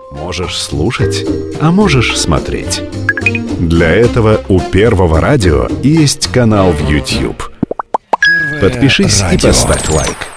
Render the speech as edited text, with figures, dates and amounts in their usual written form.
Можешь слушать, а можешь смотреть. Для этого у Первого радио есть канал в YouTube. Подпишись и поставь лайк.